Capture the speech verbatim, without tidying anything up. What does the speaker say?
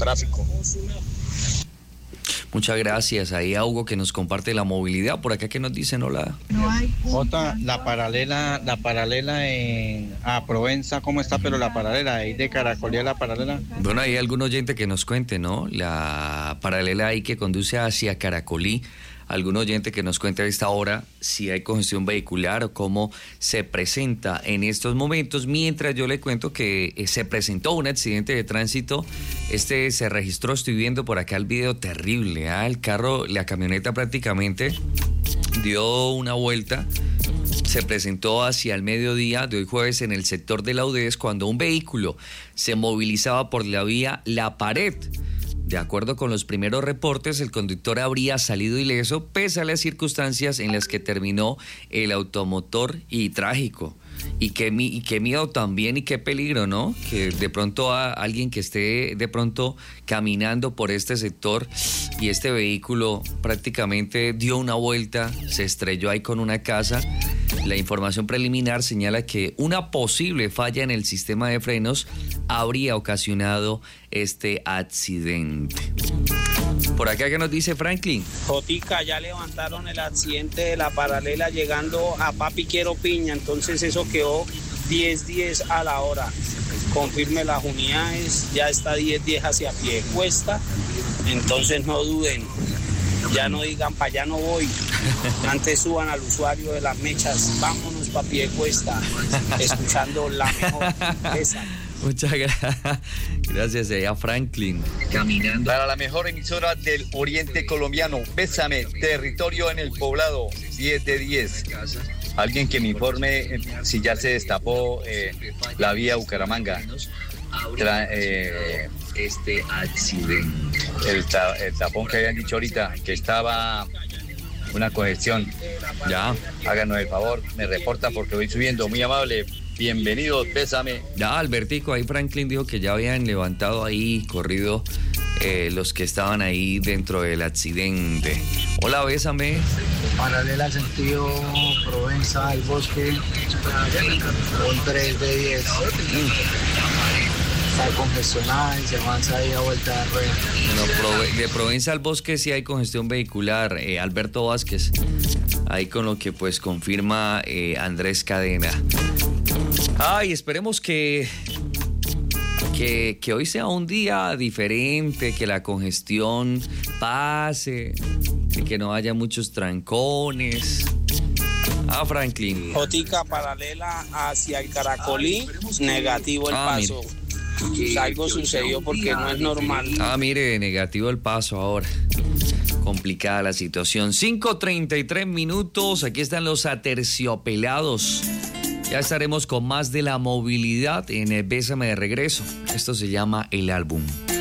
tráfico. Muchas gracias. Ahí a Hugo que nos comparte la movilidad. Por acá que nos dicen hola. Jota, la paralela, la paralela en a Provenza, ¿cómo está? Pero la paralela ahí de Caracolí a la paralela. Bueno, hay algún oyente que nos cuente, ¿no? La paralela ahí que conduce hacia Caracolí. Algún oyente que nos cuente a esta hora si hay congestión vehicular o cómo se presenta en estos momentos, mientras yo le cuento que eh, se presentó un accidente de tránsito. Este se registró, estoy viendo por acá el video terrible, ¿eh? El carro, la camioneta prácticamente dio una vuelta, se presentó hacia el mediodía de hoy jueves en el sector de la U D E S cuando un vehículo se movilizaba por la vía La Pared. De acuerdo con los primeros reportes, el conductor habría salido ileso pese a las circunstancias en las que terminó el automotor y trágico. Y qué, y qué miedo también y qué peligro, ¿no? Que de pronto a alguien que esté de pronto caminando por este sector y este vehículo prácticamente dio una vuelta, se estrelló ahí con una casa. La información preliminar señala que una posible falla en el sistema de frenos habría ocasionado este accidente. Por acá, ¿qué nos dice Franklin? Jotica, ya levantaron el accidente de la paralela llegando a Papi Quiero Piña, entonces eso quedó diez diez a la hora. Confirme las unidades, ya está diez diez hacia Piedecuesta, entonces no duden. Ya no digan, para allá no voy. Antes suban al usuario de las mechas. Vámonos pa' Piedecuesta, escuchando la mejor. Esa. Muchas gracias. Gracias a Franklin. Caminando. Para la mejor emisora del oriente colombiano, Bésame, territorio en el poblado, diez de diez. Alguien que me informe si ya se destapó eh, la vía Bucaramanga. Tra, eh, este accidente. El, ta, el tapón que habían dicho ahorita, que estaba una congestión. Ya. Háganos el favor, me reporta porque voy subiendo. Muy amable. Bienvenidos, Bésame. Ya, Albertico, ahí Franklin dijo que ya habían levantado ahí, corrido eh, los que estaban ahí dentro del accidente. Hola, Bésame. Paralela al sentido Provenza, al Bosque, con tres de diez. Está congestionada y se avanza ahí a vuelta de rueda. Bueno, de Provenza al Bosque sí hay congestión vehicular. Eh, Alberto Vázquez, ahí con lo que pues confirma eh, Andrés Cadena. Ay, esperemos que, que, que hoy sea un día diferente, que la congestión pase, que no haya muchos trancones. Ah, Franklin. Jotica, paralela hacia el Caracolí, negativo el ah, paso. Mire. Algo sucedió porque no es normal. Ah, mire, negativo el paso ahora. Complicada la situación. cinco treinta y tres minutos, aquí están los aterciopelados. Ya estaremos con más de la movilidad en el Bésame de regreso. Esto se llama El Álbum.